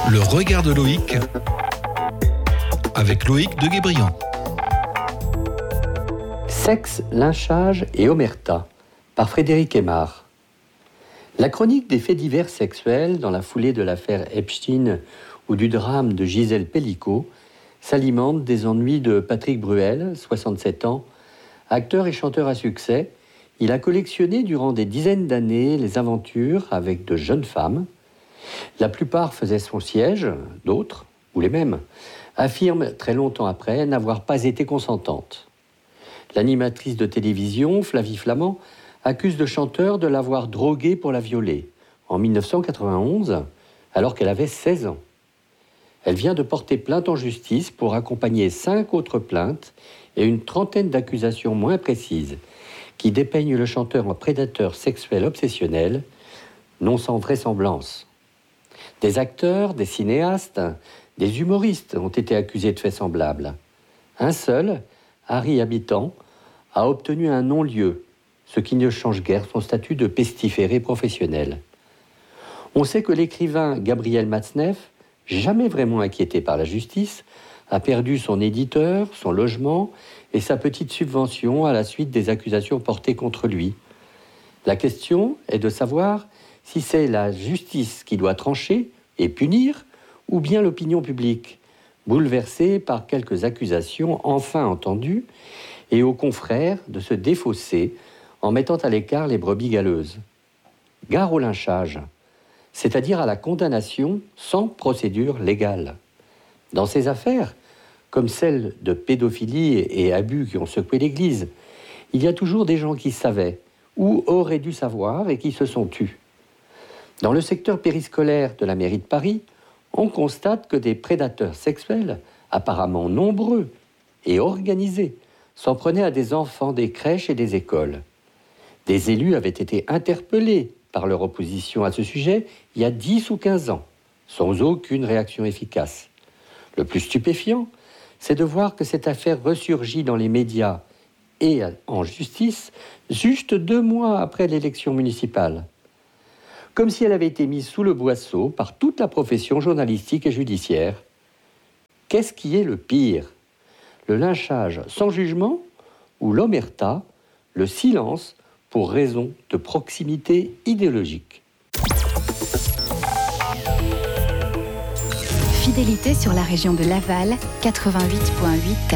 Le regard de Loïc avec Loïc de Guébriand. Sexe, lynchage et omerta par Frédéric Aymar. La chronique des faits divers sexuels dans la foulée de l'affaire Epstein ou du drame de Gisèle Pellicot s'alimente des ennuis de Patrick Bruel, 67 ans, acteur et chanteur à succès. Il a collectionné durant des dizaines d'années les aventures avec de jeunes femmes. La plupart faisaient son siège, d'autres, ou les mêmes, affirment très longtemps après n'avoir pas été consentantes. L'animatrice de télévision, Flavie Flament, accuse le chanteur de l'avoir droguée pour la violer, en 1991, alors qu'elle avait 16 ans. Elle vient de porter plainte en justice pour accompagner 5 autres plaintes et une trentaine d'accusations moins précises qui dépeignent le chanteur en prédateur sexuel obsessionnel, non sans vraisemblance. Des acteurs, des cinéastes, des humoristes ont été accusés de faits semblables. Un seul, Harry Habitant, a obtenu un non-lieu, ce qui ne change guère son statut de pestiféré professionnel. On sait que l'écrivain Gabriel Matzneff, jamais vraiment inquiété par la justice, a perdu son éditeur, son logement et sa petite subvention à la suite des accusations portées contre lui. La question est de savoir si c'est la justice qui doit trancher et punir, ou bien l'opinion publique, bouleversée par quelques accusations enfin entendues, et aux confrères de se défausser en mettant à l'écart les brebis galeuses. Gare au lynchage, c'est-à-dire à la condamnation sans procédure légale. Dans ces affaires, comme celles de pédophilie et abus qui ont secoué l'Église, il y a toujours des gens qui savaient ou auraient dû savoir et qui se sont tus. Dans le secteur périscolaire de la mairie de Paris, on constate que des prédateurs sexuels, apparemment nombreux et organisés, s'en prenaient à des enfants des crèches et des écoles. Des élus avaient été interpellés par leur opposition à ce sujet il y a 10 ou 15 ans, sans aucune réaction efficace. Le plus stupéfiant, c'est de voir que cette affaire ressurgit dans les médias et en justice juste 2 mois après l'élection municipale. Comme si elle avait été mise sous le boisseau par toute la profession journalistique et judiciaire. Qu'est-ce qui est le pire ? Le lynchage sans jugement ou l'omerta, le silence pour raison de proximité idéologique. Fidélité sur la région de Laval, 88.8.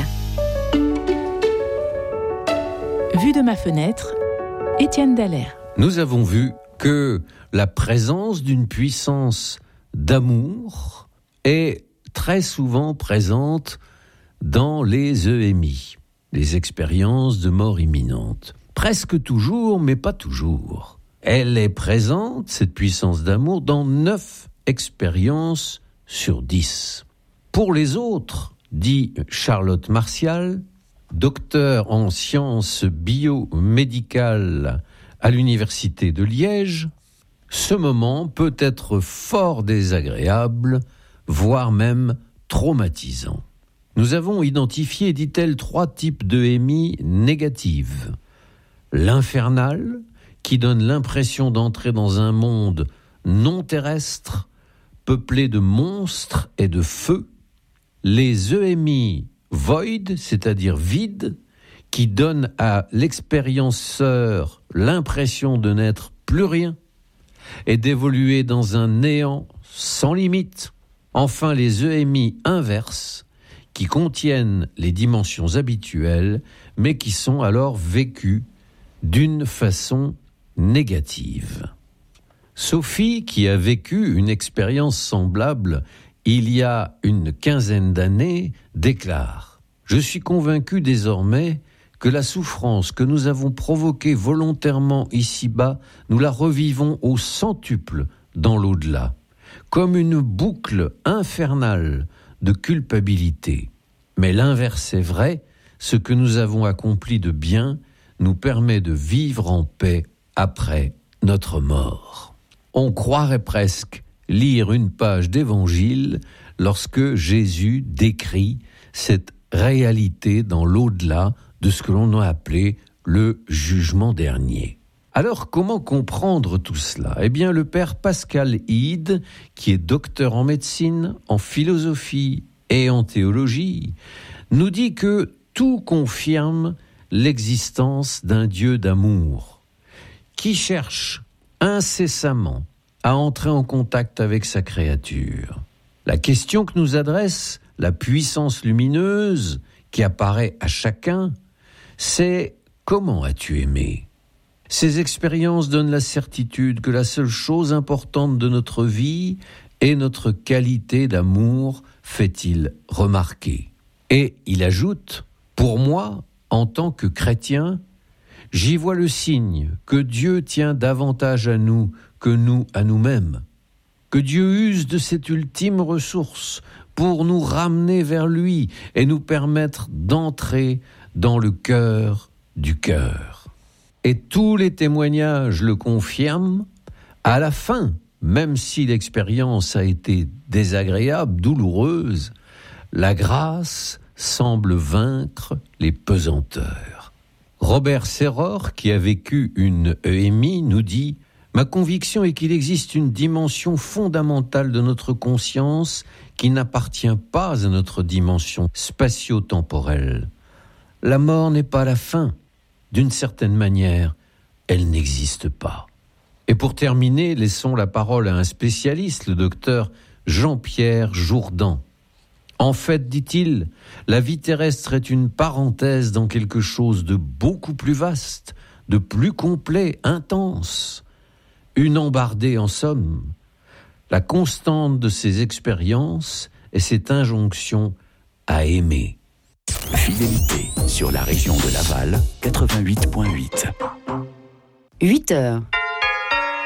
Vue de ma fenêtre, Étienne Dallaire. Nous avons vu que la présence d'une puissance d'amour est très souvent présente dans les EMI, les expériences de mort imminente. Presque toujours, mais pas toujours. Elle est présente, cette puissance d'amour, dans 9 expériences sur 10. Pour les autres, dit Charlotte Martial, docteur en sciences biomédicales à l'université de Liège, ce moment peut être fort désagréable, voire même traumatisant. Nous avons identifié, dit-elle, 3 types d'EMI négatives. L'infernal, qui donne l'impression d'entrer dans un monde non terrestre, peuplé de monstres et de feu. Les EMI void, c'est-à-dire vide, qui donnent à l'expérienceur l'impression de n'être plus rien et d'évoluer dans un néant sans limite. Enfin, les EMI inverses, qui contiennent les dimensions habituelles, mais qui sont alors vécues d'une façon négative. Sophie, qui a vécu une expérience semblable il y a une quinzaine d'années, déclare « Je suis convaincu désormais que la souffrance que nous avons provoquée volontairement ici-bas, nous la revivons au centuple dans l'au-delà, comme une boucle infernale de culpabilité. Mais l'inverse est vrai, ce que nous avons accompli de bien nous permet de vivre en paix après notre mort. » On croirait presque lire une page d'évangile lorsque Jésus décrit cette réalité dans l'au-delà de ce que l'on a appelé le jugement dernier. Alors, comment comprendre tout cela ? Eh bien, le père Pascal Hide, qui est docteur en médecine, en philosophie et en théologie, nous dit que tout confirme l'existence d'un Dieu d'amour, qui cherche incessamment à entrer en contact avec sa créature. La question que nous adresse la puissance lumineuse qui apparaît à chacun, c'est « Comment as-tu aimé ?» Ces expériences donnent la certitude que la seule chose importante de notre vie est notre qualité d'amour, fait-il remarquer. Et il ajoute, pour moi, en tant que chrétien, j'y vois le signe que Dieu tient davantage à nous que nous à nous-mêmes, que Dieu use de cette ultime ressource pour nous ramener vers lui et nous permettre d'entrer dans le cœur du cœur. Et tous les témoignages le confirment, à la fin, même si l'expérience a été désagréable, douloureuse, la grâce semble vaincre les pesanteurs. Robert Serror, qui a vécu une EMI, nous dit « Ma conviction est qu'il existe une dimension fondamentale de notre conscience qui n'appartient pas à notre dimension spatio-temporelle. La mort n'est pas la fin. D'une certaine manière, elle n'existe pas. » Et pour terminer, laissons la parole à un spécialiste, le docteur Jean-Pierre Jourdan. En fait, dit-il, la vie terrestre est une parenthèse dans quelque chose de beaucoup plus vaste, de plus complet, intense. Une embardée en somme. La constante de ces expériences est cette injonction à aimer. Fidélité sur la région de Laval, 88.8. 8 heures.